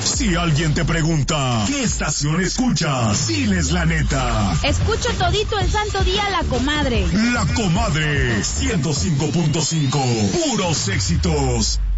Si alguien te pregunta, ¿qué estación escuchas? Diles la neta. Escucho todito el santo día La Comadre. La Comadre, 105.5. Puros éxitos.